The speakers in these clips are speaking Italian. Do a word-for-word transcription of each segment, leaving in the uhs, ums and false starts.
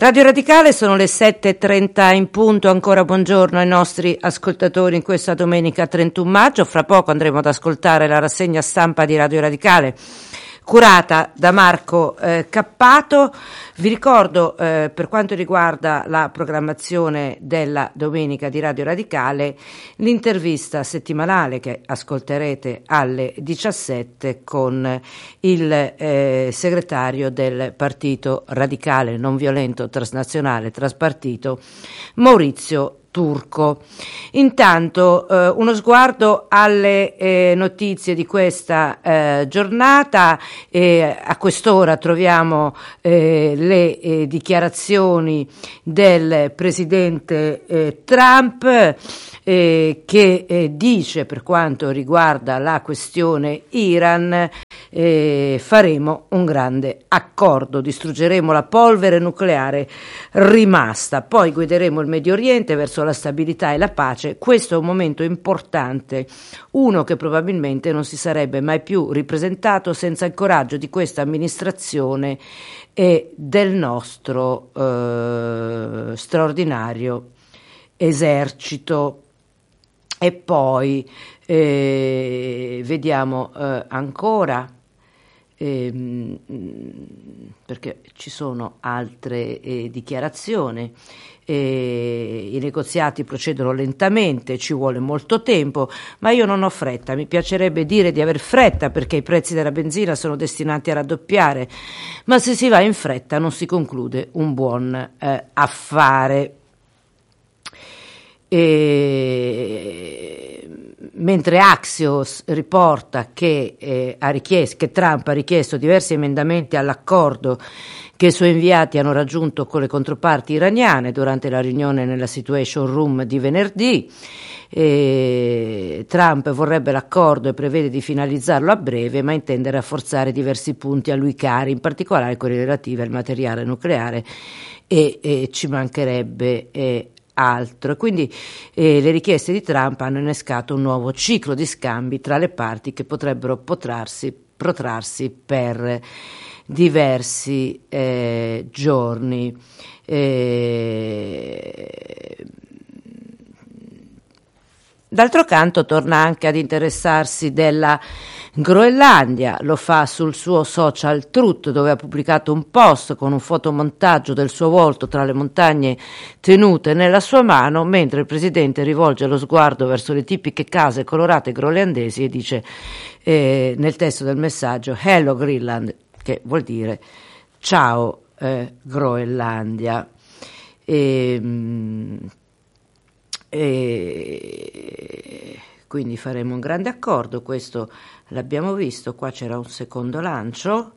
Radio Radicale, sono le sette e trenta in punto, ancora buongiorno ai nostri ascoltatori in questa domenica trentuno maggio. Fra poco andremo ad ascoltare la rassegna stampa di Radio Radicale curata da Marco eh, Cappato. Vi ricordo eh, per quanto riguarda la programmazione della domenica di Radio Radicale l'intervista settimanale che ascolterete alle diciassette con il eh, segretario del Partito Radicale Non Violento Transnazionale Traspartito Maurizio Turco. Intanto eh, uno sguardo alle eh, notizie di questa eh, giornata. Eh, a quest'ora troviamo eh, le eh, dichiarazioni del presidente eh, Trump eh, che eh, dice, per quanto riguarda la questione Iran, eh, faremo un grande accordo, distruggeremo la polvere nucleare rimasta, poi guideremo il Medio Oriente verso la stabilità e la pace. Questo è un momento importante, uno che probabilmente non si sarebbe mai più ripresentato senza il coraggio di questa amministrazione e del nostro eh, straordinario esercito. E poi eh, vediamo eh, ancora, ehm, perché ci sono altre eh, dichiarazioni. E i negoziati procedono lentamente, ci vuole molto tempo, ma io non ho fretta. Mi piacerebbe dire di aver fretta perché i prezzi della benzina sono destinati a raddoppiare, ma se si va in fretta non si conclude un buon eh, affare. E mentre Axios riporta che, eh, ha richiesto, che Trump ha richiesto diversi emendamenti all'accordo che i suoi inviati hanno raggiunto con le controparti iraniane durante la riunione nella Situation Room di venerdì. E Trump vorrebbe l'accordo e prevede di finalizzarlo a breve, ma intende rafforzare diversi punti a lui cari, in particolare quelli relativi al materiale nucleare e, e ci mancherebbe eh, altro. Quindi eh, le richieste di Trump hanno innescato un nuovo ciclo di scambi tra le parti che potrebbero potrarsi, protrarsi per diversi eh, giorni. Eh, d'altro canto torna anche ad interessarsi della Groenlandia, lo fa sul suo social Truth, dove ha pubblicato un post con un fotomontaggio del suo volto tra le montagne tenute nella sua mano, mentre il presidente rivolge lo sguardo verso le tipiche case colorate groenlandesi e dice eh, nel testo del messaggio "Hello Greenland", che vuol dire ciao eh, Groenlandia. E, e quindi faremo un grande accordo, questo l'abbiamo visto. Qua c'era un secondo lancio,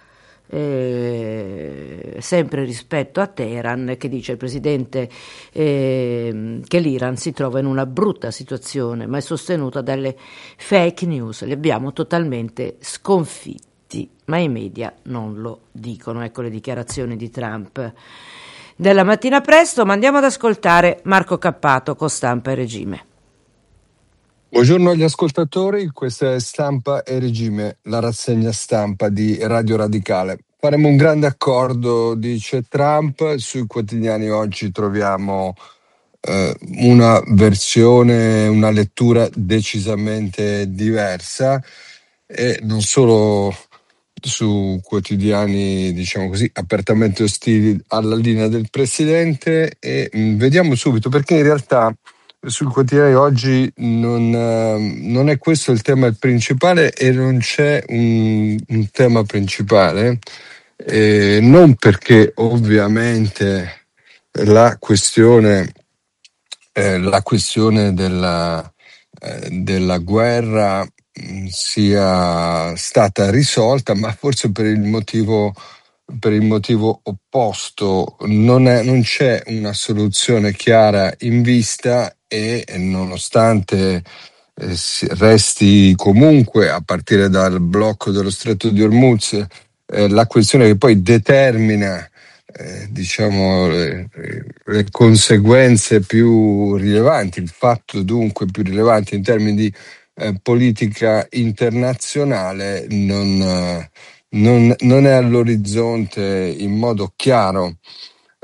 eh, sempre rispetto a Teheran, che dice il presidente eh, che l'Iran si trova in una brutta situazione, ma è sostenuta dalle fake news. Li abbiamo totalmente sconfitti, ma i media non lo dicono. Ecco le dichiarazioni di Trump della mattina presto, ma andiamo ad ascoltare Marco Cappato con Stampa e Regime. Buongiorno agli ascoltatori, questa è Stampa e Regime, la rassegna stampa di Radio Radicale. Faremo un grande accordo, dice Trump. Sui quotidiani oggi troviamo eh, una versione, una lettura decisamente diversa, e non solo su quotidiani, diciamo così, apertamente ostili alla linea del presidente. E mh, vediamo subito, perché in realtà sul quotidiano oggi non, eh, non è questo il tema principale, e non c'è un, un tema principale, eh, non perché ovviamente la questione, eh, la questione della, eh, della guerra mh, sia stata risolta, ma forse per il motivo per il motivo opposto. Non, è, non c'è una soluzione chiara in vista, e nonostante eh, resti comunque, a partire dal blocco dello Stretto di Hormuz, eh, la questione che poi determina eh, diciamo le, le conseguenze più rilevanti, il fatto dunque più rilevante in termini di eh, politica internazionale, non eh, Non, non è all'orizzonte in modo chiaro.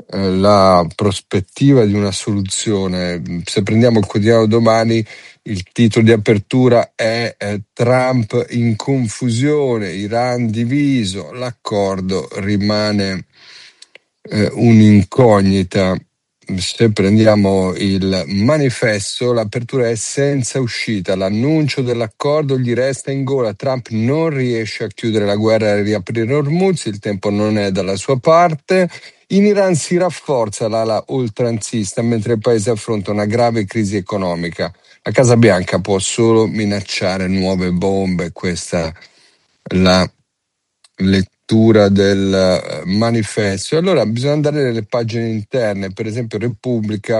eh, la prospettiva di una soluzione. Se prendiamo il quotidiano Domani, il titolo di apertura è eh, Trump in confusione, Iran diviso, l'accordo rimane eh, un'incognita. Se prendiamo il manifesto, l'apertura è senza uscita, l'annuncio dell'accordo gli resta in gola, Trump non riesce a chiudere la guerra e a riaprire Hormuz, il tempo non è dalla sua parte. In Iran si rafforza l'ala oltranzista mentre il paese affronta una grave crisi economica. La Casa Bianca può solo minacciare nuove bombe, questa è la lettura del manifesto. Allora bisogna andare nelle pagine interne, per esempio Repubblica,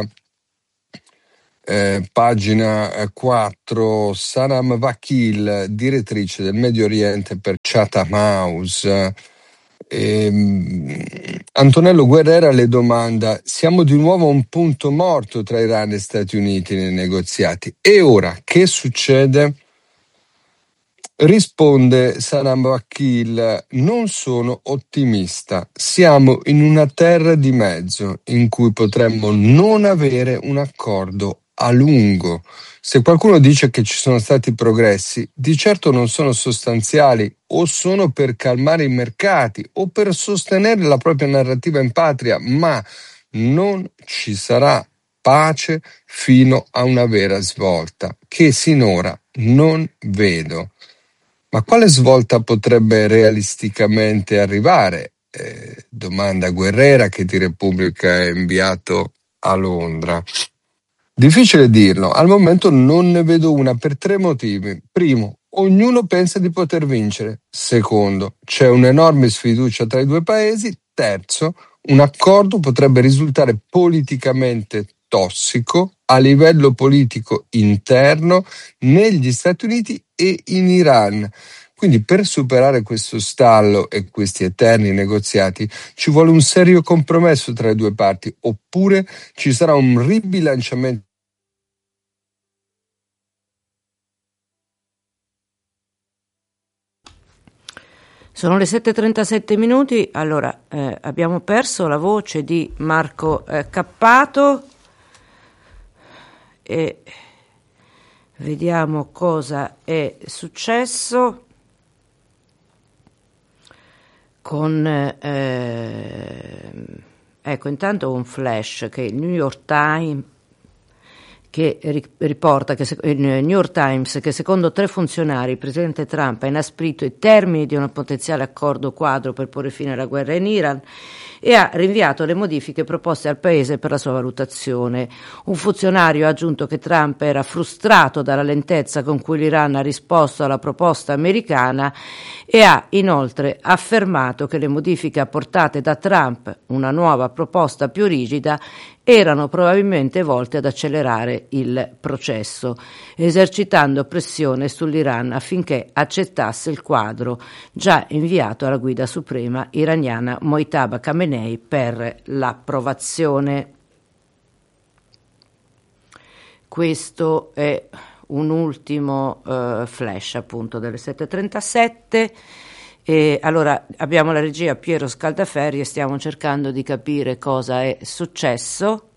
eh, pagina quattro, Sanam Vakil, direttrice del Medio Oriente per Chatham House. Ehm, Antonello Guerrera le domanda: siamo di nuovo a un punto morto tra Iran e Stati Uniti nei negoziati, e ora che succede? Risponde Sanam Vakil: non sono ottimista, siamo in una terra di mezzo in cui potremmo non avere un accordo a lungo. Se qualcuno dice che ci sono stati progressi, di certo non sono sostanziali, o sono per calmare i mercati o per sostenere la propria narrativa in patria, ma non ci sarà pace fino a una vera svolta, che sinora non vedo. Ma quale svolta potrebbe realisticamente arrivare? Eh, domanda Guerrera, che di Repubblica è inviato a Londra. Difficile dirlo, al momento non ne vedo una per tre motivi. Primo, ognuno pensa di poter vincere. Secondo, c'è un'enorme sfiducia tra i due paesi. Terzo, un accordo potrebbe risultare politicamente tossico a livello politico interno negli Stati Uniti e in Iran. Quindi per superare questo stallo e questi eterni negoziati ci vuole un serio compromesso tra le due parti, oppure ci sarà un ribilanciamento. Sono le sette e trentasette minuti, allora eh, abbiamo perso la voce di Marco eh, Cappato e vediamo cosa è successo con, eh, ecco, intanto un flash che il New York Times che riporta che il New York Times che secondo tre funzionari il presidente Trump ha inasprito i termini di un potenziale accordo quadro per porre fine alla guerra in Iran e ha rinviato le modifiche proposte al paese per la sua valutazione. Un funzionario ha aggiunto che Trump era frustrato dalla lentezza con cui l'Iran ha risposto alla proposta americana e ha inoltre affermato che le modifiche apportate da Trump, una nuova proposta più rigida, erano probabilmente volte ad accelerare il processo, esercitando pressione sull'Iran affinché accettasse il quadro già inviato alla guida suprema iraniana Mojtaba Khamenei per l'approvazione. Questo è un ultimo uh, flash appunto delle sette e trentasette. E allora abbiamo la regia Piero Scaldaferri e stiamo cercando di capire cosa è successo.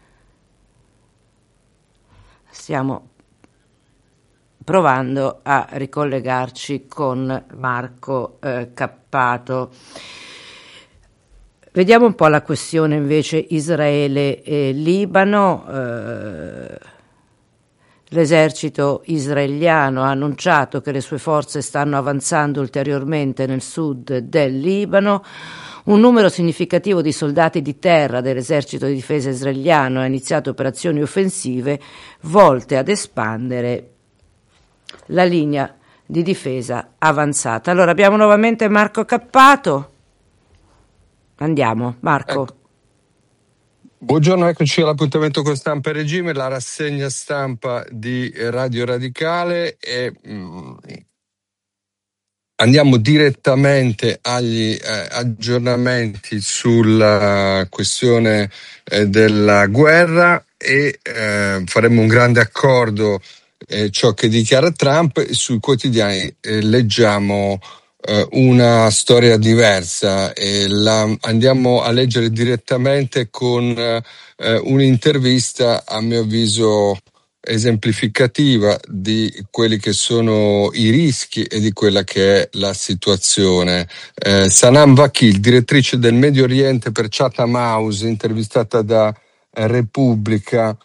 Stiamo provando a ricollegarci con Marco eh, Cappato. Vediamo un po' la questione invece Israele e Libano. Eh, L'esercito israeliano ha annunciato che le sue forze stanno avanzando ulteriormente nel sud del Libano. Un numero significativo di soldati di terra dell'esercito di difesa israeliano ha iniziato operazioni offensive volte ad espandere la linea di difesa avanzata. Allora abbiamo nuovamente Marco Cappato. Andiamo, Marco. Ecco. Buongiorno, eccoci all'appuntamento con Stampa e Regime, la rassegna stampa di Radio Radicale e mh, andiamo direttamente agli eh, aggiornamenti sulla questione eh, della guerra e eh, faremo un grande accordo, eh, ciò che dichiara Trump. Sui quotidiani eh, leggiamo eh, una storia diversa e la andiamo a leggere direttamente con eh, un'intervista, a mio avviso, esemplificativa di quelli che sono i rischi e di quella che è la situazione. Eh, Sanam Vakil, direttrice del Medio Oriente per Chatham House, intervistata da eh, Repubblica,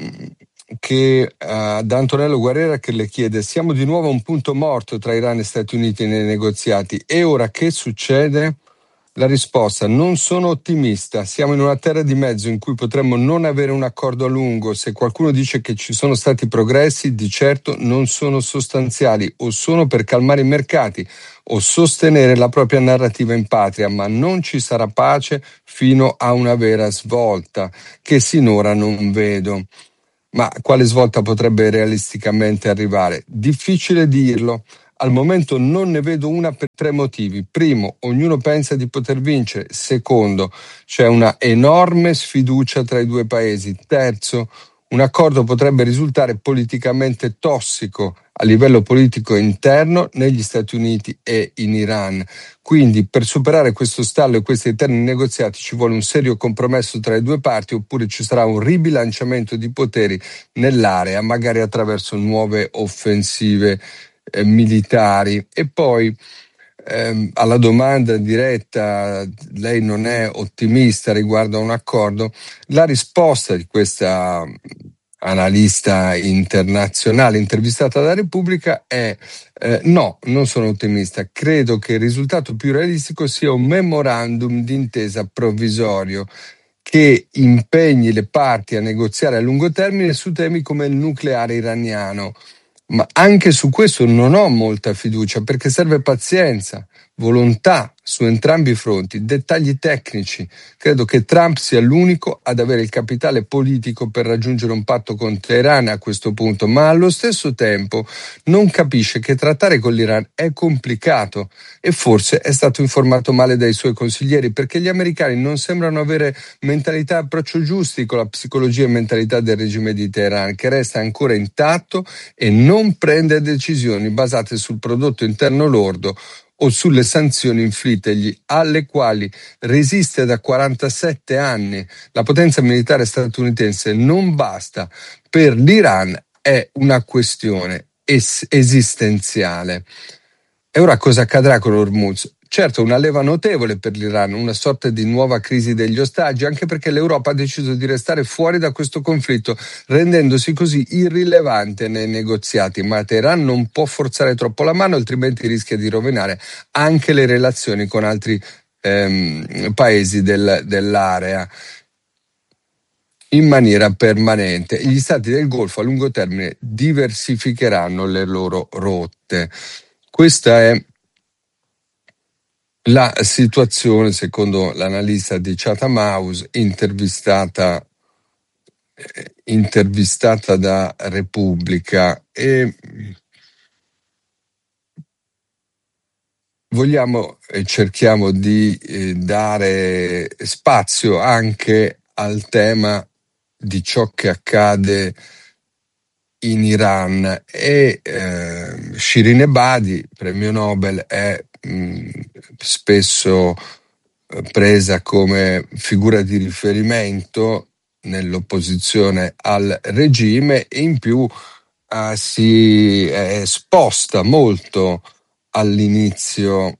che uh, da Antonello Guerrera, che le chiede: siamo di nuovo a un punto morto tra Iran e Stati Uniti nei negoziati, e ora che succede? La risposta: non sono ottimista, siamo in una terra di mezzo in cui potremmo non avere un accordo a lungo. Se qualcuno dice che ci sono stati progressi, di certo non sono sostanziali, o sono per calmare i mercati o sostenere la propria narrativa in patria, ma non ci sarà pace fino a una vera svolta, che sinora non vedo. Ma quale svolta potrebbe realisticamente arrivare? Difficile dirlo. Al momento non ne vedo una per tre motivi. Primo, ognuno pensa di poter vincere. Secondo, c'è una enorme sfiducia tra i due paesi. Terzo, un accordo potrebbe risultare politicamente tossico a livello politico interno negli Stati Uniti e in Iran. Quindi per superare questo stallo e questi eterni negoziati ci vuole un serio compromesso tra le due parti, oppure ci sarà un ribilanciamento di poteri nell'area, magari attraverso nuove offensive eh, militari. E poi ehm, alla domanda diretta: lei non è ottimista riguardo a un accordo? La risposta di questa analista internazionale intervistata da Repubblica è eh, no, non sono ottimista. Credo che il risultato più realistico sia un memorandum d'intesa provvisorio che impegni le parti a negoziare a lungo termine su temi come il nucleare iraniano. Ma anche su questo non ho molta fiducia, perché serve pazienza, volontà su entrambi i fronti, dettagli tecnici. Credo che Trump sia l'unico ad avere il capitale politico per raggiungere un patto con Teheran a questo punto, ma allo stesso tempo non capisce che trattare con l'Iran è complicato, e forse è stato informato male dai suoi consiglieri, perché gli americani non sembrano avere mentalità e approccio giusti con la psicologia e mentalità del regime di Teheran, che resta ancora intatto e non prende decisioni basate sul prodotto interno lordo o sulle sanzioni inflittegli, alle quali resiste da quarantasette anni. La potenza militare statunitense non basta. Per l'Iran è una questione es- esistenziale. E ora cosa accadrà con Hormuz? Certo, una leva notevole per l'Iran, una sorta di nuova crisi degli ostaggi, anche perché l'Europa ha deciso di restare fuori da questo conflitto, rendendosi così irrilevante nei negoziati. Ma Teheran non può forzare troppo la mano, altrimenti rischia di rovinare anche le relazioni con altri ehm, paesi del, dell'area in maniera permanente. Gli stati del Golfo a lungo termine diversificheranno le loro rotte. Questa è la situazione secondo l'analista di Chatham House, intervistata, eh, intervistata da Repubblica. E vogliamo e cerchiamo di eh, dare spazio anche al tema di ciò che accade in Iran. E eh, Shirin Ebadi, premio Nobel, è mh, spesso eh, presa come figura di riferimento nell'opposizione al regime, e in più eh, si è esposta molto all'inizio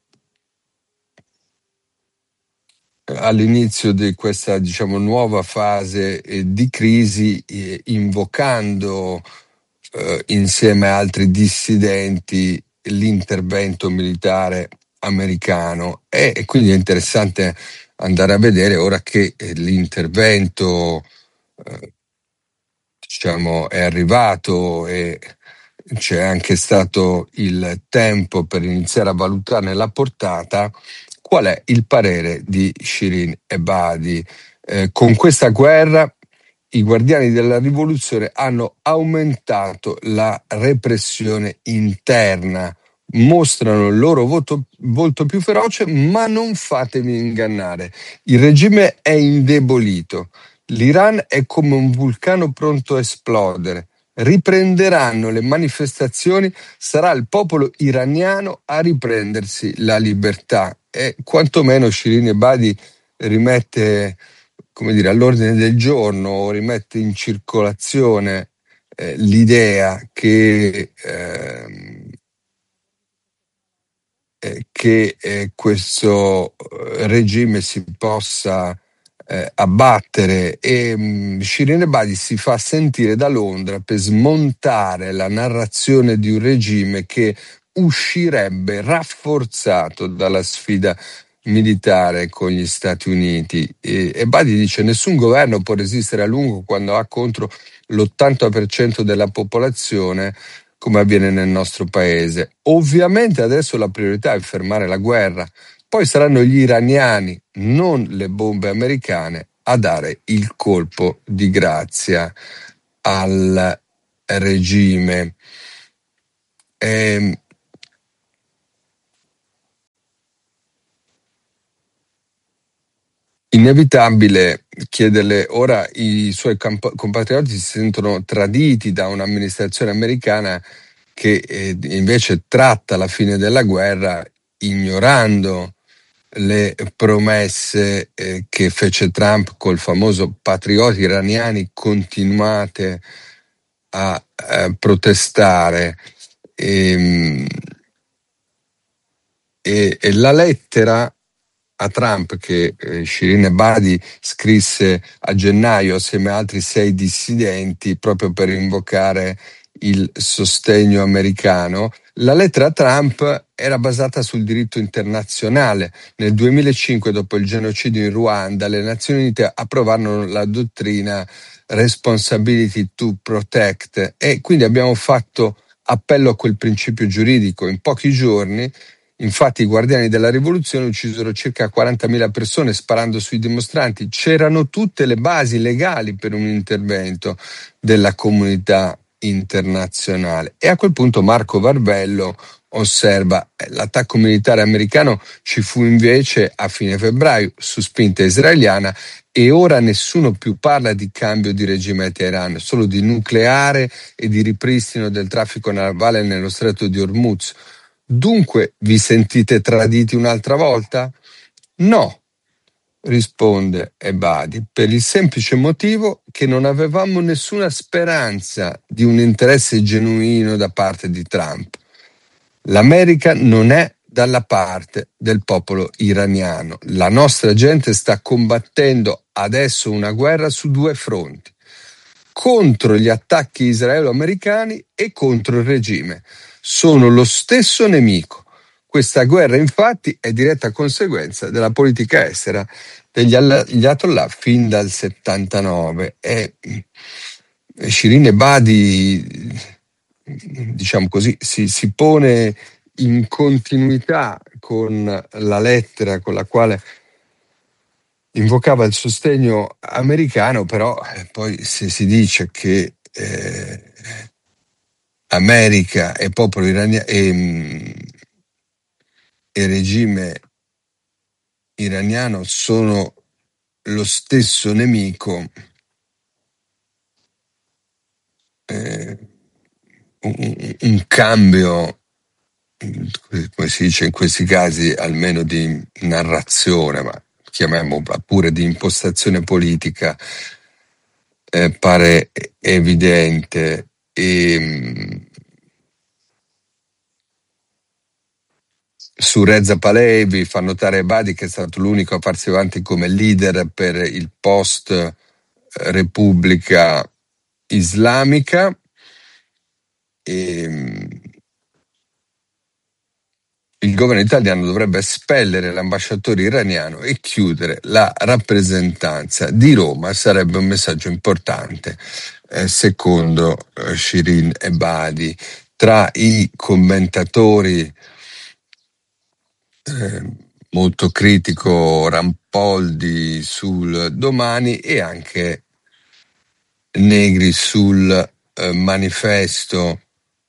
all'inizio di questa, diciamo, nuova fase eh, di crisi, eh, invocando eh, insieme a altri dissidenti l'intervento militare americano. E, e quindi è interessante andare a vedere ora che eh, l'intervento eh, diciamo è arrivato e c'è anche stato il tempo per iniziare a valutarne la portata. Qual è il parere di Shirin Ebadi? Eh, con questa guerra i guardiani della rivoluzione hanno aumentato la repressione interna, mostrano il loro voto, volto più feroce, ma non fatevi ingannare. Il regime è indebolito. L'Iran è come un vulcano pronto a esplodere. riprenderanno le manifestazioni, sarà il popolo iraniano a riprendersi la libertà. E quantomeno Shirin Ebadi rimette, come dire, all'ordine del giorno, rimette in circolazione eh, l'idea che, eh, eh, che eh, questo regime si possa eh, abbattere, e mh, Shirin Ebadi si fa sentire da Londra per smontare la narrazione di un regime che uscirebbe rafforzato dalla sfida militare con gli Stati Uniti. E Ebadi dice: nessun governo può resistere a lungo quando ha contro l'ottanta per cento della popolazione, come avviene nel nostro paese. Ovviamente adesso la priorità è fermare la guerra, poi saranno gli iraniani, non le bombe americane, a dare il colpo di grazia al regime. E, inevitabile chiederle, ora i suoi camp- compatrioti si sentono traditi da un'amministrazione americana che eh, invece tratta la fine della guerra ignorando le promesse eh, che fece Trump col famoso patrioti iraniani, continuate a, a protestare. E, e, e la lettera a Trump che eh, Shirin Ebadi scrisse a gennaio assieme a altri sei dissidenti proprio per invocare il sostegno americano. La lettera a Trump era basata sul diritto internazionale. Nel duemilacinque, dopo il genocidio in Ruanda, le Nazioni Unite approvarono la dottrina Responsibility to Protect, e quindi abbiamo fatto appello a quel principio giuridico. In pochi giorni, infatti, i guardiani della rivoluzione uccisero circa quarantamila persone sparando sui dimostranti. C'erano tutte le basi legali per un intervento della comunità internazionale. E a quel punto Marco Varvello osserva: l'attacco militare americano ci fu invece a fine febbraio su spinta israeliana, e ora nessuno più parla di cambio di regime a Teheran, solo di nucleare e di ripristino del traffico navale nello stretto di Hormuz. Dunque vi sentite traditi un'altra volta? No, risponde Ebadi, per il semplice motivo che non avevamo nessuna speranza di un interesse genuino da parte di Trump. L'America non è dalla parte del popolo iraniano. La nostra gente sta combattendo adesso una guerra su due fronti: contro gli attacchi israelo-americani e contro il regime. Sono lo stesso nemico. Questa guerra, infatti, è diretta conseguenza della politica estera degli Ayatollah fin dal settantanove. E Shirin Ebadi, diciamo così, si, si pone in continuità con la lettera con la quale invocava il sostegno americano, però eh, poi se si dice che eh, America e popolo iraniano e, e regime iraniano sono lo stesso nemico, eh, un, un cambio, come si dice in questi casi, almeno di narrazione, ma chiamiamola pure di impostazione politica, eh, pare evidente. E, su Reza Pahlavi fa notare Ebadi che è stato l'unico a farsi avanti come leader per il post Repubblica Islamica, e il governo italiano dovrebbe espellere l'ambasciatore iraniano e chiudere la rappresentanza di Roma. Sarebbe un messaggio importante, eh, secondo eh, Shirin Ebadi. Tra i commentatori eh, molto critico Rampoldi sul Domani e anche Negri sul eh, Manifesto.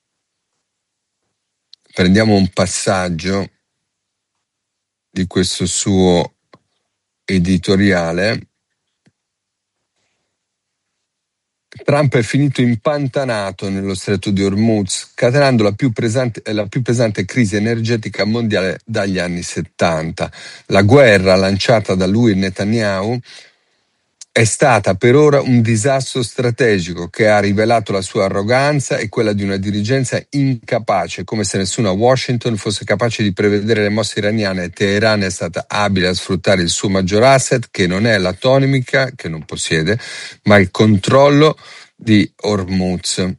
Prendiamo un passaggio di questo suo editoriale. Trump è finito impantanato nello stretto di Hormuz, scatenando la più pesante, la più pesante crisi energetica mondiale dagli anni settanta. La guerra lanciata da lui e Netanyahu è stata per ora un disastro strategico che ha rivelato la sua arroganza e quella di una dirigenza incapace, come se nessuno a Washington fosse capace di prevedere le mosse iraniane, e Teheran è stata abile a sfruttare il suo maggior asset, che non è l'atomica, che non possiede, ma il controllo di Hormuz.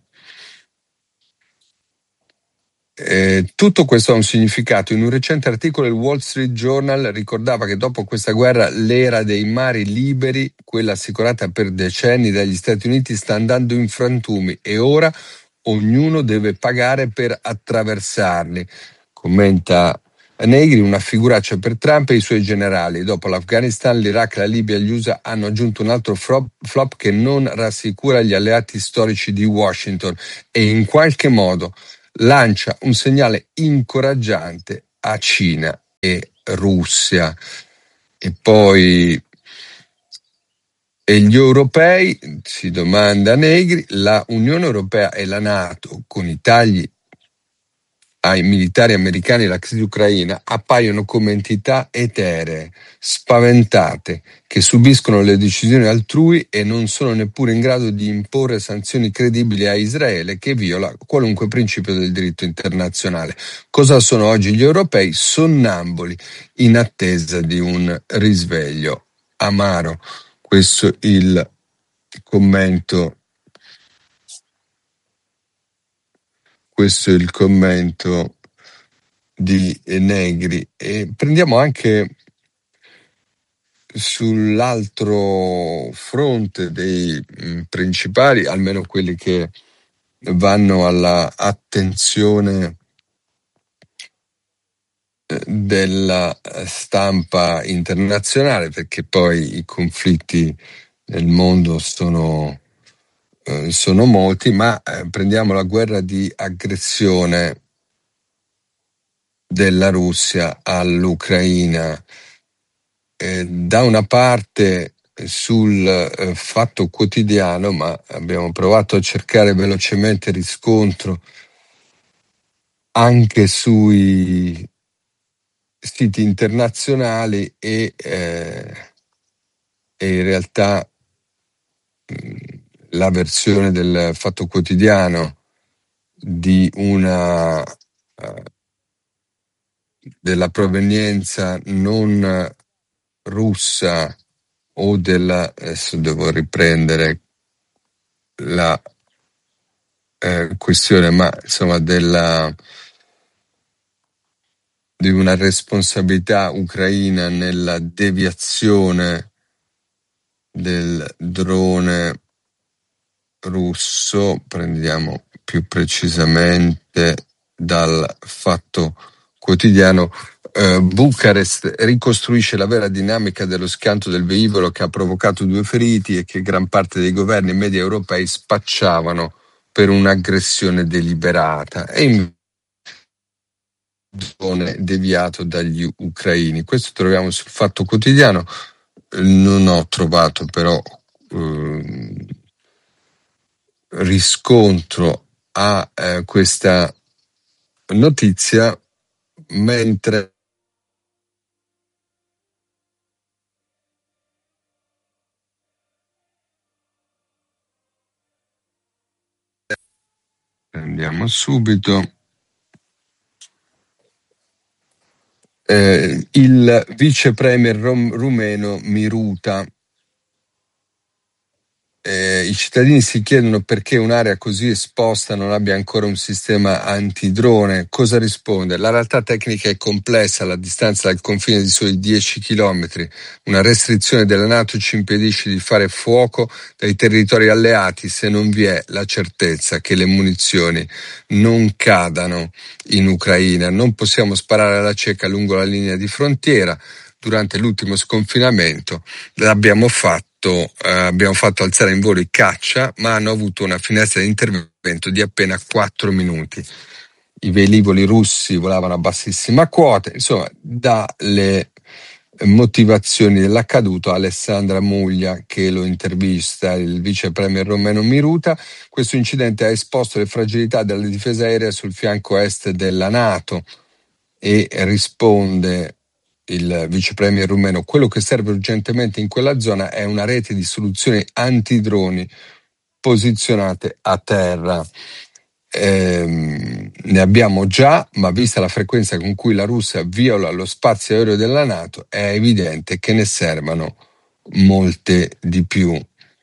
Eh, tutto questo ha un significato. In un recente articolo il Wall Street Journal ricordava che dopo questa guerra l'era dei mari liberi, quella assicurata per decenni dagli Stati Uniti, sta andando in frantumi e ora ognuno deve pagare per attraversarli. Commenta Negri, una figuraccia per Trump e i suoi generali. Dopo l'Afghanistan, l'Iraq, la Libia e gli U S A hanno aggiunto un altro flop, flop che non rassicura gli alleati storici di Washington e in qualche modo lancia un segnale incoraggiante a Cina e Russia. E poi e gli europei, si domanda Negri, la Unione Europea e la NATO, con i tagli ai militari americani e la crisi ucraina, appaiono come entità eteree, spaventate, che subiscono le decisioni altrui e non sono neppure in grado di imporre sanzioni credibili a Israele, che viola qualunque principio del diritto internazionale. Cosa sono oggi gli europei? Sonnambuli, in attesa di un risveglio amaro. Questo il commento Questo è il commento di Negri. E prendiamo anche sull'altro fronte dei mh, principali, almeno quelli che vanno alla attenzione eh, della stampa internazionale, perché poi i conflitti nel mondo sono eh, sono molti, ma eh, prendiamo la guerra di aggressione della Russia all'Ucraina. Eh, da una parte eh, sul eh, Fatto Quotidiano, ma abbiamo provato a cercare velocemente riscontro anche sui siti internazionali e, eh, e in realtà mh, la versione del Fatto Quotidiano di una uh, della provenienza non russa o della, adesso devo riprendere la eh, questione, ma insomma della di una responsabilità ucraina nella deviazione del drone russo. Prendiamo più precisamente dal Fatto Quotidiano. Uh, Bucarest ricostruisce la vera dinamica dello schianto del velivolo che ha provocato due feriti e che gran parte dei governi media europei spacciavano per un'aggressione deliberata e in deviato dagli ucraini. Questo troviamo sul Fatto Quotidiano. Non ho trovato però uh, riscontro a uh, questa notizia, mentre andiamo subito. Eh, il vice premier rom- rumeno Miruta. Eh, I cittadini si chiedono perché un'area così esposta non abbia ancora un sistema antidrone. Cosa risponde? La realtà tecnica è complessa, la distanza dal confine di soli dieci chilometri. Una restrizione della NATO ci impedisce di fare fuoco dai territori alleati se non vi è la certezza che le munizioni non cadano in Ucraina. Non possiamo sparare alla cieca lungo la linea di frontiera. Durante l'ultimo sconfinamento l'abbiamo fatto. Eh, abbiamo fatto alzare in volo i caccia, ma hanno avuto una finestra di intervento di appena quattro minuti. I velivoli russi volavano a bassissima quota, insomma, dalle motivazioni dell'accaduto. Alessandra Muglia, che lo intervista, il vice premier romeno Miruta. Questo incidente ha esposto le fragilità della difesa aerea sul fianco est della NATO, e risponde il vice premier rumeno: quello che serve urgentemente in quella zona è una rete di soluzioni antidroni posizionate a terra. Eh, ne abbiamo già, ma vista la frequenza con cui la Russia viola lo spazio aereo della NATO, è evidente che ne servano molte di più.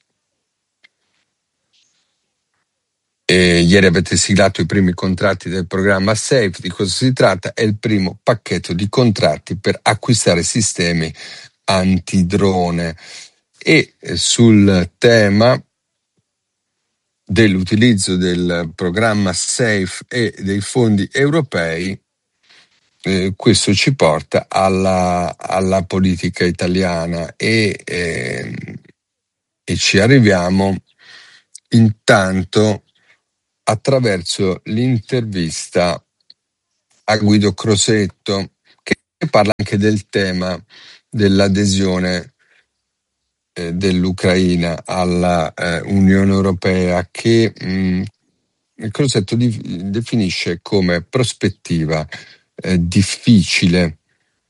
E ieri avete siglato i primi contratti del programma SAFE. Di cosa si tratta? È il primo pacchetto di contratti per acquistare sistemi antidrone. E sul tema dell'utilizzo del programma SAFE e dei fondi europei, eh, questo ci porta alla, alla politica italiana e, eh, e ci arriviamo intanto attraverso l'intervista a Guido Crosetto, che parla anche del tema dell'adesione eh, dell'Ucraina alla eh, Unione Europea, che mh, Crosetto di, definisce come prospettiva eh, difficile.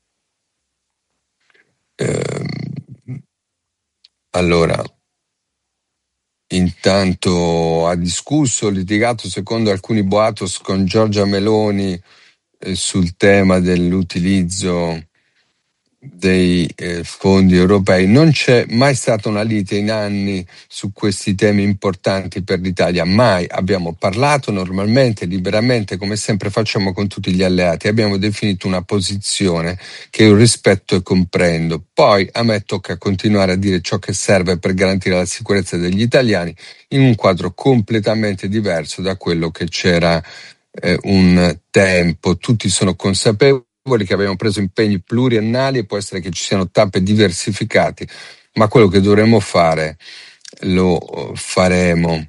Eh, allora, intanto ha discusso, litigato secondo alcuni boatos con Giorgia Meloni eh, sul tema dell'utilizzo dei eh, fondi europei. Non c'è mai stata una lite in anni su questi temi importanti per l'Italia, mai. Abbiamo parlato normalmente, liberamente, come sempre facciamo con tutti gli alleati. Abbiamo definito una posizione che io rispetto e comprendo. Poi a me tocca continuare a dire ciò che serve per garantire la sicurezza degli italiani in un quadro completamente diverso da quello che c'era eh, un tempo. Tutti sono consapevoli che abbiamo preso impegni pluriennali e può essere che ci siano tappe diversificate, ma quello che dovremo fare lo faremo.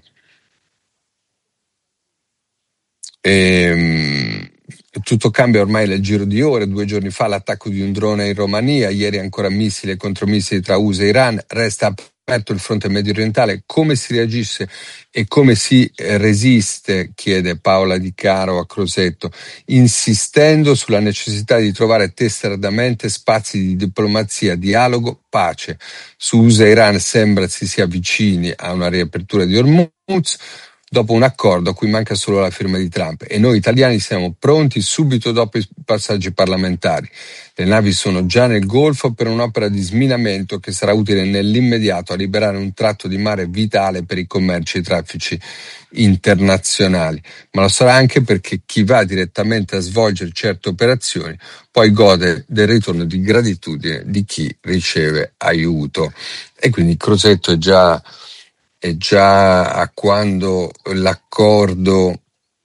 E, tutto cambia ormai nel giro di ore. Due giorni fa l'attacco di un drone in Romania, ieri ancora missili e contromissili tra U S A e Iran. Resta aperto il fronte medio orientale. Come si reagisce e come si resiste, chiede Paola Di Caro a Crosetto, insistendo sulla necessità di trovare testardamente spazi di diplomazia, dialogo, pace. Su U S A e Iran sembra si sia vicini a una riapertura di Hormuz, dopo un accordo a cui manca solo la firma di Trump, e noi italiani siamo pronti subito dopo i passaggi parlamentari. Le navi sono già nel Golfo per un'opera di sminamento che sarà utile nell'immediato a liberare un tratto di mare vitale per i commerci e i traffici internazionali, ma lo sarà anche perché chi va direttamente a svolgere certe operazioni poi gode del ritorno di gratitudine di chi riceve aiuto. E quindi Crosetto è già e già a quando l'accordo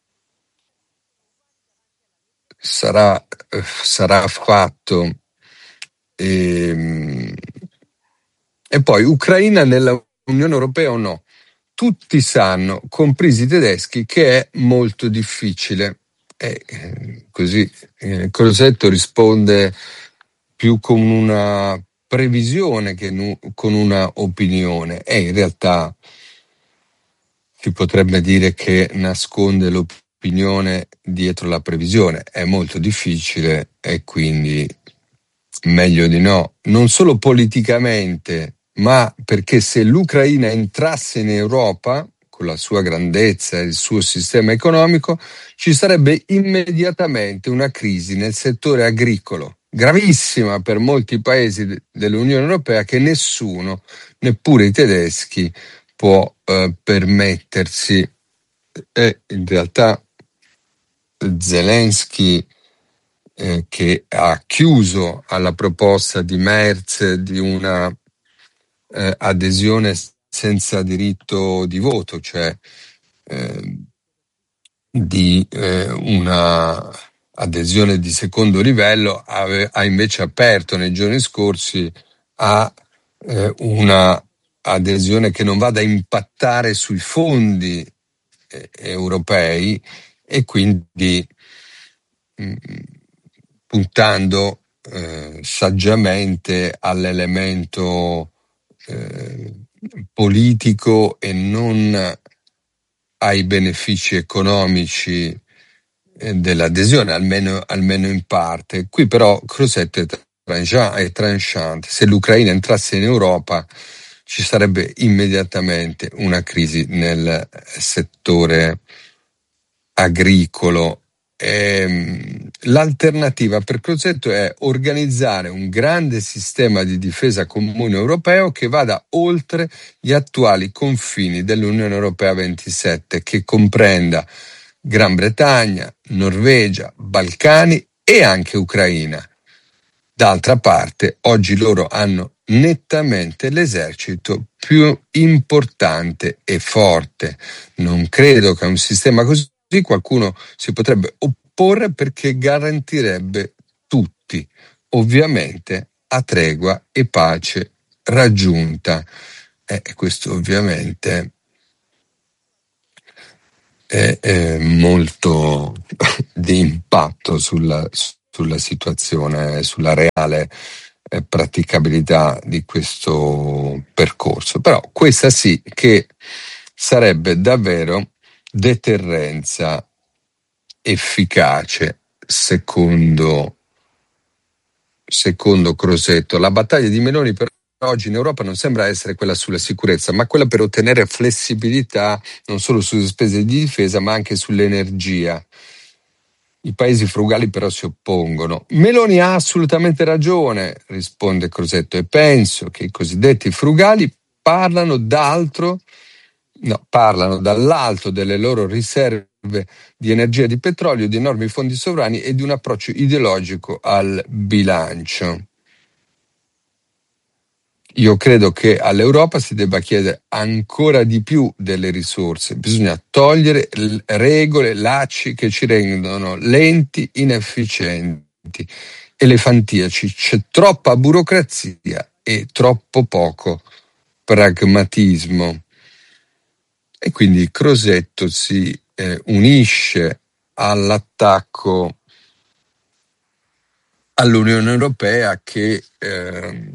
sarà, sarà fatto. E, e poi Ucraina nella Unione Europea o no? Tutti sanno, compresi i tedeschi, che è molto difficile. E così eh, Crosetto risponde più con una previsione che nu- con una opinione, e in realtà si potrebbe dire che nasconde l'opinione dietro la previsione. È molto difficile e quindi meglio di no, non solo politicamente, ma perché se l'Ucraina entrasse in Europa con la sua grandezza e il suo sistema economico, ci sarebbe immediatamente una crisi nel settore agricolo, gravissima per molti paesi dell'Unione Europea, che nessuno, neppure i tedeschi, può eh, permettersi. E in realtà Zelensky, eh, che ha chiuso alla proposta di Merz di una eh, adesione senza diritto di voto, cioè eh, di eh, una adesione di secondo livello, ave, ha invece aperto nei giorni scorsi a eh, una adesione che non vada a impattare sui fondi eh, europei, e quindi mh, puntando eh, saggiamente all'elemento eh, politico e non ai benefici economici eh, dell'adesione, almeno, almeno in parte. Qui però Crosetto è, trancha- è tranchante. Se l'Ucraina entrasse in Europa ci sarebbe immediatamente una crisi nel settore agricolo. Ehm, l'alternativa per Crosetto è organizzare un grande sistema di difesa comune europeo che vada oltre gli attuali confini dell'Unione Europea ventisette, che comprenda Gran Bretagna, Norvegia, Balcani e anche Ucraina. D'altra parte, oggi loro hanno nettamente l'esercito più importante e forte. Non credo che a un sistema così qualcuno si potrebbe opporre, perché garantirebbe tutti, ovviamente a tregua e pace raggiunta. E eh, questo ovviamente è, è molto di impatto sulla, sulla situazione, sulla reale eh, praticabilità di questo percorso. Però questa sì che sarebbe davvero deterrenza efficace, secondo, secondo Crosetto. La battaglia di Meloni per oggi in Europa non sembra essere quella sulla sicurezza, ma quella per ottenere flessibilità non solo sulle spese di difesa, ma anche sull'energia. I paesi frugali però si oppongono. Meloni ha assolutamente ragione, risponde Crosetto, e penso che i cosiddetti frugali parlano d'altro, no, parlano dall'alto delle loro riserve di energia, di petrolio, di enormi fondi sovrani e di un approccio ideologico al bilancio. Io credo che all'Europa si debba chiedere ancora di più delle risorse. Bisogna togliere regole, lacci che ci rendono lenti, inefficienti, elefantiaci. C'è troppa burocrazia e troppo poco pragmatismo. E quindi Crosetto si eh, unisce all'attacco all'Unione Europea che eh,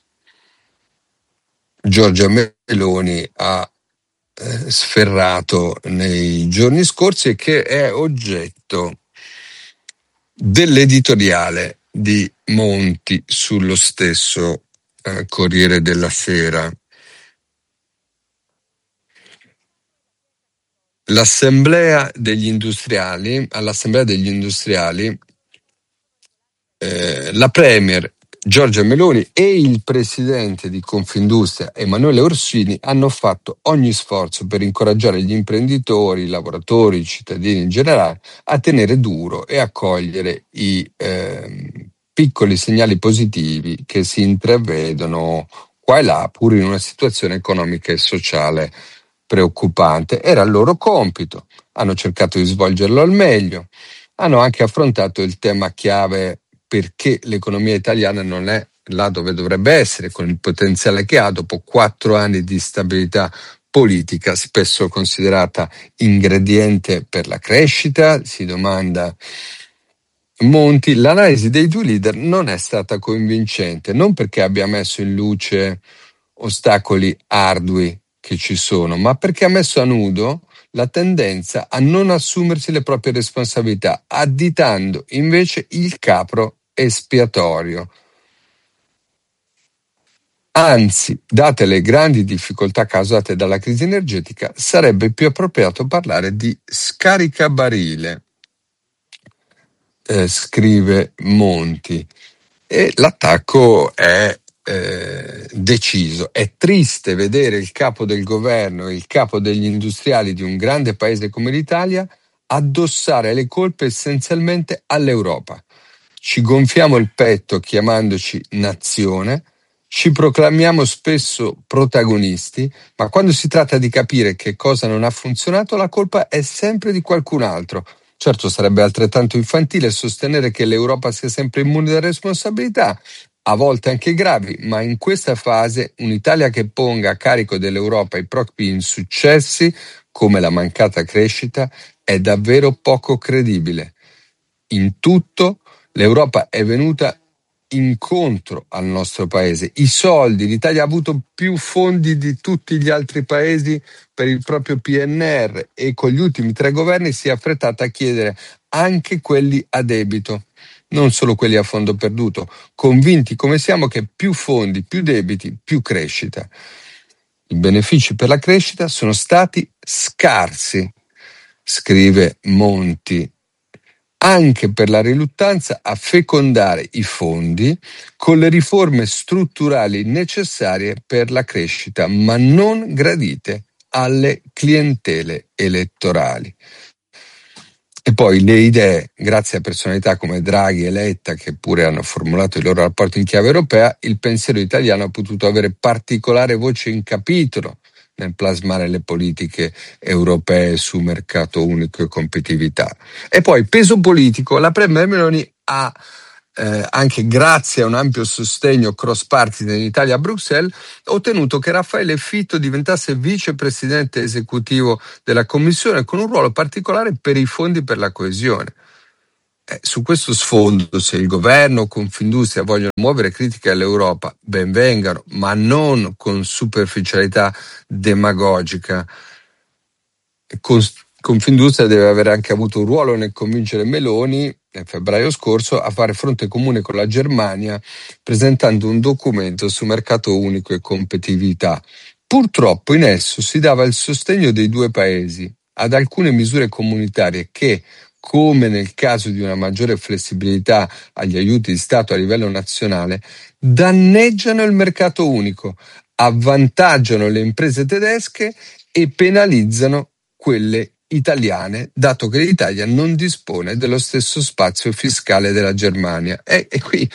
Giorgia Meloni ha eh, sferrato nei giorni scorsi e che è oggetto dell'editoriale di Monti sullo stesso eh, Corriere della Sera. L'assemblea degli industriali, all'assemblea degli industriali, eh, la Premier Giorgia Meloni e il presidente di Confindustria Emanuele Orsini hanno fatto ogni sforzo per incoraggiare gli imprenditori, i lavoratori, i cittadini in generale a tenere duro e a cogliere i eh, piccoli segnali positivi che si intravedono qua e là, pur in una situazione economica e sociale preoccupante. Era il loro compito, hanno cercato di svolgerlo al meglio, hanno anche affrontato il tema chiave: perché l'economia italiana non è là dove dovrebbe essere, con il potenziale che ha dopo quattro anni di stabilità politica, spesso considerata ingrediente per la crescita. Si domanda Monti. L'analisi dei due leader non è stata convincente, non perché abbia messo in luce ostacoli ardui che ci sono, ma perché ha messo a nudo la tendenza a non assumersi le proprie responsabilità, additando invece il capro espiatorio. Anzi, date le grandi difficoltà causate dalla crisi energetica, sarebbe più appropriato parlare di scaricabarile, eh, scrive Monti. E l'attacco è eh, deciso. È triste vedere il capo del governo e il capo degli industriali di un grande paese come l'Italia addossare le colpe essenzialmente all'Europa. Ci gonfiamo il petto chiamandoci nazione, ci proclamiamo spesso protagonisti, ma quando si tratta di capire che cosa non ha funzionato, la colpa è sempre di qualcun altro. Certo, sarebbe altrettanto infantile sostenere che l'Europa sia sempre immune da responsabilità, a volte anche gravi, ma in questa fase un'Italia che ponga a carico dell'Europa i propri insuccessi, come la mancata crescita, è davvero poco credibile. In tutto, l'Europa è venuta incontro al nostro paese. I soldi, l'Italia ha avuto più fondi di tutti gli altri paesi per il proprio P N R R e con gli ultimi tre governi si è affrettata a chiedere anche quelli a debito, non solo quelli a fondo perduto, convinti come siamo che più fondi, più debiti, più crescita. I benefici per la crescita sono stati scarsi, scrive Monti, anche per la riluttanza a fecondare i fondi con le riforme strutturali necessarie per la crescita, ma non gradite alle clientele elettorali. E poi le idee, grazie a personalità come Draghi e Letta, che pure hanno formulato i loro rapporti in chiave europea, il pensiero italiano ha potuto avere particolare voce in capitolo nel plasmare le politiche europee su mercato unico e competitività. E poi peso politico, la Premier Meloni ha eh, anche grazie a un ampio sostegno cross party in Italia a Bruxelles ottenuto che Raffaele Fitto diventasse vicepresidente esecutivo della Commissione con un ruolo particolare per i fondi per la coesione. Eh, su questo sfondo, se il governo o Confindustria vogliono muovere critiche all'Europa, ben vengano, ma non con superficialità demagogica. Confindustria deve aver anche avuto un ruolo nel convincere Meloni, nel febbraio scorso, a fare fronte comune con la Germania, presentando un documento su mercato unico e competitività. Purtroppo in esso si dava il sostegno dei due paesi ad alcune misure comunitarie che, come nel caso di una maggiore flessibilità agli aiuti di Stato a livello nazionale, danneggiano il mercato unico, avvantaggiano le imprese tedesche e penalizzano quelle italiane, dato che l'Italia non dispone dello stesso spazio fiscale della Germania. E, e qui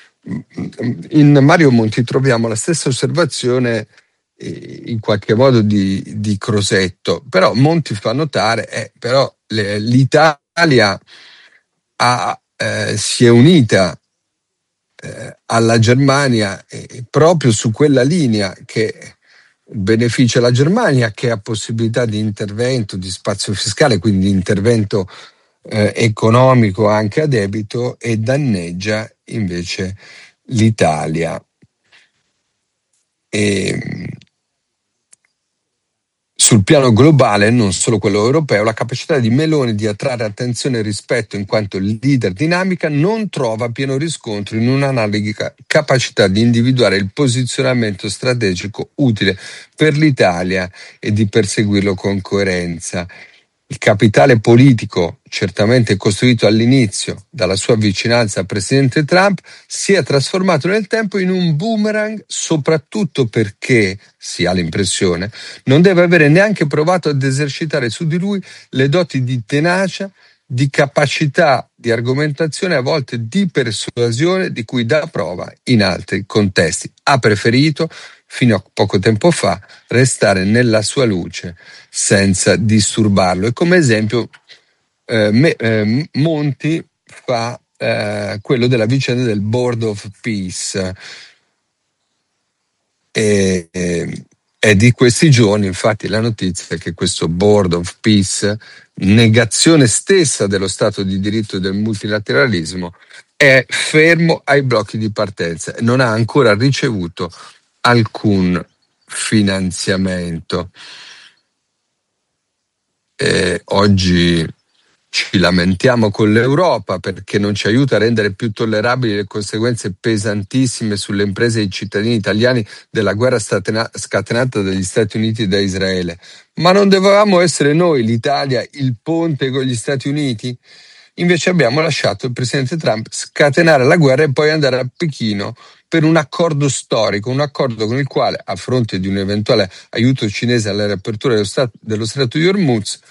in Mario Monti troviamo la stessa osservazione in qualche modo di, di Crosetto, però Monti fa notare eh, però le, l'Italia ha, eh, si è unita eh, alla Germania eh, proprio su quella linea che beneficia la Germania, che ha possibilità di intervento, di spazio fiscale, quindi di intervento eh, economico anche a debito, e danneggia invece l'Italia. E, sul piano globale, non solo quello europeo, la capacità di Meloni di attrarre attenzione e rispetto in quanto leader dinamica non trova pieno riscontro in un'analoga capacità di individuare il posizionamento strategico utile per l'Italia e di perseguirlo con coerenza. Il capitale politico, certamente costruito all'inizio dalla sua vicinanza al presidente Trump, si è trasformato nel tempo in un boomerang, soprattutto perché, si ha l'impressione, non deve avere neanche provato ad esercitare su di lui le doti di tenacia, di capacità di argomentazione, a volte di persuasione, di cui dà prova in altri contesti. Ha preferito, fino a poco tempo fa, restare nella sua luce senza disturbarlo. E come esempio eh, me, eh, Monti fa eh, quello della vicenda del Board of Peace. E, e, è di questi giorni infatti la notizia che questo Board of Peace, negazione stessa dello Stato di diritto e del multilateralismo, è fermo ai blocchi di partenza e non ha ancora ricevuto alcun finanziamento. E oggi ci lamentiamo con l'Europa perché non ci aiuta a rendere più tollerabili le conseguenze pesantissime sulle imprese e i cittadini italiani della guerra scatenata dagli Stati Uniti e da Israele. Ma non dovevamo essere noi, l'Italia, il ponte con gli Stati Uniti? Invece abbiamo lasciato il presidente Trump scatenare la guerra e poi andare a Pechino per un accordo storico, un accordo con il quale, a fronte di un eventuale aiuto cinese alla riapertura dello, stato, dello stretto di Hormuz,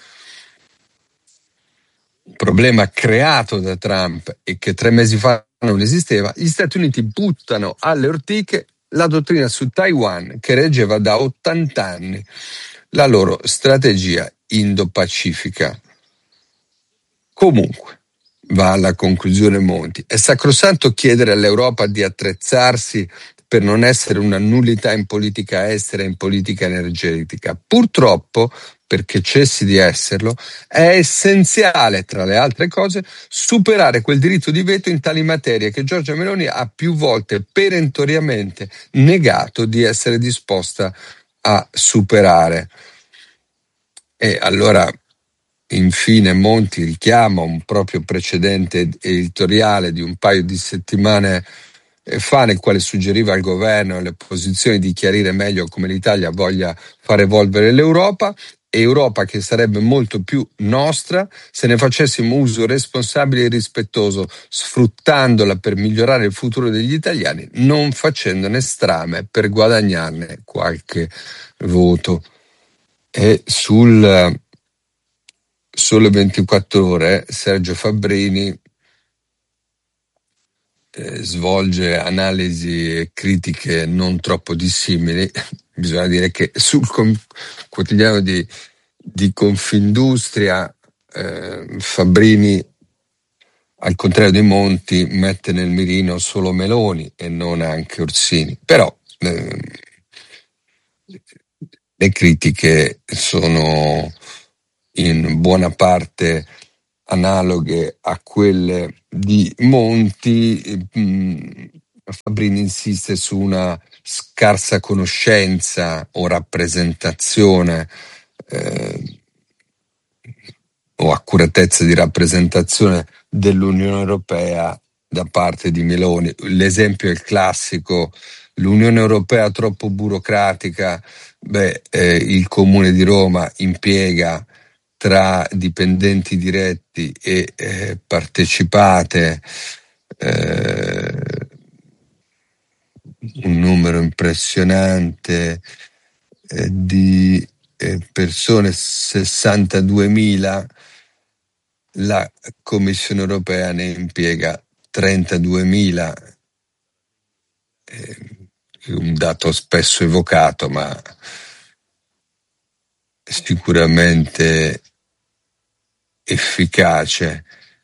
problema creato da Trump e che tre mesi fa non esisteva, gli Stati Uniti buttano alle ortiche la dottrina su Taiwan che reggeva da ottanta anni la loro strategia indo-pacifica. Comunque, va alla conclusione Monti, è sacrosanto chiedere all'Europa di attrezzarsi per non essere una nullità in politica estera e in politica energetica. Purtroppo, perché cessi di esserlo, è essenziale, tra le altre cose, superare quel diritto di veto in tali materie che Giorgia Meloni ha più volte perentoriamente negato di essere disposta a superare. E allora, infine, Monti richiama un proprio precedente editoriale di un paio di settimane fa, nel quale suggeriva al governo e alle opposizioni di chiarire meglio come l'Italia voglia far evolvere l'Europa, Europa che sarebbe molto più nostra se ne facessimo uso responsabile e rispettoso, sfruttandola per migliorare il futuro degli italiani, non facendone strame per guadagnarne qualche voto. E sul Sole ventiquattro Ore Sergio Fabbrini eh, svolge analisi e critiche non troppo dissimili. Bisogna dire che sul com- quotidiano di, di Confindustria eh, Fabbrini, al contrario di Monti, mette nel mirino solo Meloni e non anche Orsini. Però eh, le critiche sono in buona parte analoghe a quelle di Monti. Fabbrini insiste su una scarsa conoscenza o rappresentazione eh, o accuratezza di rappresentazione dell'Unione Europea da parte di Meloni. L'esempio è il classico: l'Unione Europea troppo burocratica. Beh, eh, il Comune di Roma impiega tra dipendenti diretti e eh, partecipate eh, un numero impressionante eh, di eh, persone, sessantaduemila. La Commissione Europea ne impiega trentaduemila, eh, un dato spesso evocato, ma sicuramente efficace.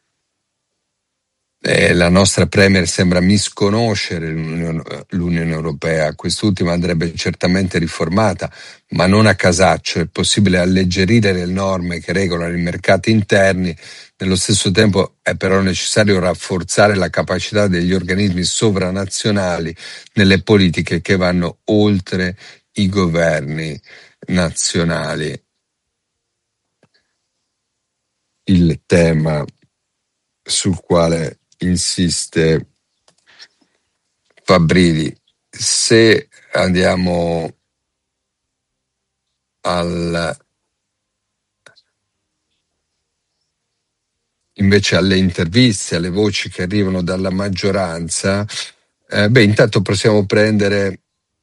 Eh, la nostra Premier sembra misconoscere l'Unione, l'Unione Europea. Quest'ultima andrebbe certamente riformata, ma non a casaccio. È possibile alleggerire le norme che regolano i mercati interni. Nello stesso tempo è però necessario rafforzare la capacità degli organismi sovranazionali nelle politiche che vanno oltre i governi nazionali. Il tema sul quale insiste Fabbrini. Se andiamo al invece alle interviste, alle voci che arrivano dalla maggioranza, eh, beh, intanto possiamo prendere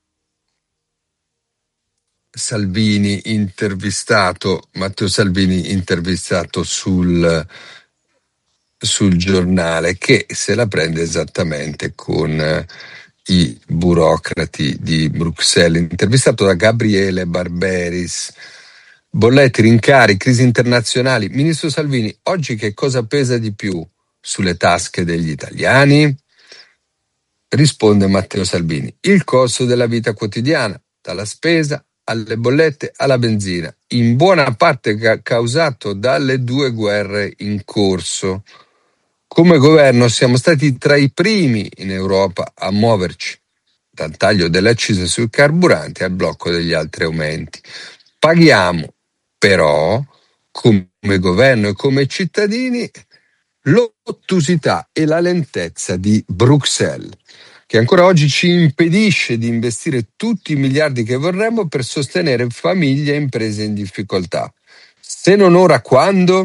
Salvini intervistato, Matteo Salvini intervistato sul sul giornale, che se la prende esattamente con eh, i burocrati di Bruxelles. Intervistato da Gabriele Barberis. Bolletti, rincari, crisi internazionali. Ministro Salvini, oggi che cosa pesa di più sulle tasche degli italiani? Risponde Matteo Salvini: il costo della vita quotidiana, dalla spesa alle bollette alla benzina, in buona parte ca- causato dalle due guerre in corso. Come governo siamo stati tra i primi in Europa a muoverci, dal taglio delle accise sui carburanti al blocco degli altri aumenti. Paghiamo però, come governo e come cittadini, l'ottusità e la lentezza di Bruxelles, che ancora oggi ci impedisce di investire tutti i miliardi che vorremmo per sostenere famiglie e imprese in difficoltà. Se non ora, quando?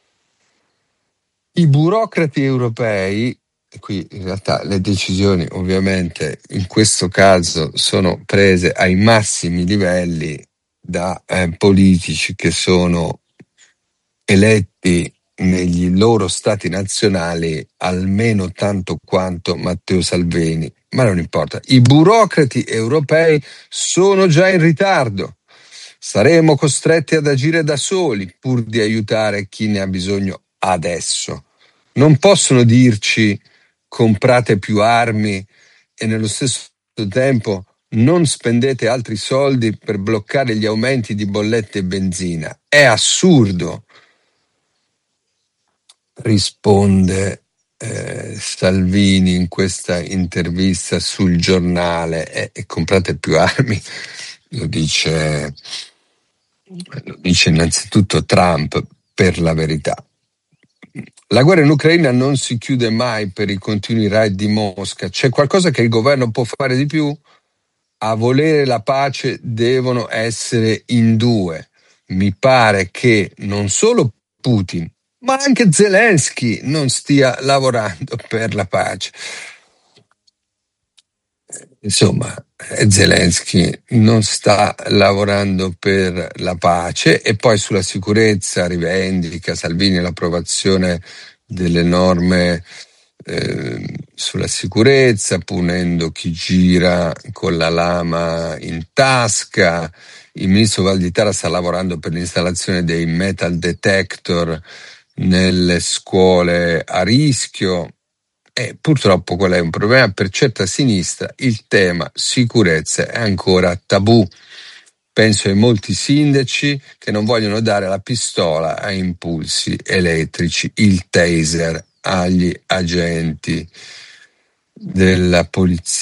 I burocrati europei, qui in realtà le decisioni ovviamente in questo caso sono prese ai massimi livelli da eh, politici che sono eletti negli loro stati nazionali almeno tanto quanto Matteo Salvini, ma non importa. I burocrati europei sono già in ritardo. Saremo costretti ad agire da soli pur di aiutare chi ne ha bisogno adesso. Non possono dirci comprate più armi e nello stesso tempo non spendete altri soldi per bloccare gli aumenti di bollette e benzina. È assurdo, risponde eh, Salvini in questa intervista sul Giornale. E, e comprate più armi, lo dice, lo dice innanzitutto Trump, per la verità. La guerra in Ucraina non si chiude mai per i continui raid di Mosca. C'è qualcosa che il governo può fare di più? A volere la pace devono essere in due. Mi pare che non solo Putin, ma anche Zelensky non stia lavorando per la pace. Insomma, Zelensky non sta lavorando per la pace, e poi sulla sicurezza rivendica Salvini l'approvazione delle norme eh, sulla sicurezza, punendo chi gira con la lama in tasca. Il ministro Valditara sta lavorando per l'installazione dei metal detector nelle scuole a rischio. E purtroppo quello è un problema per certa sinistra. Il tema sicurezza è ancora tabù. Penso ai molti sindaci che non vogliono dare la pistola a impulsi elettrici, il taser agli agenti della polizia.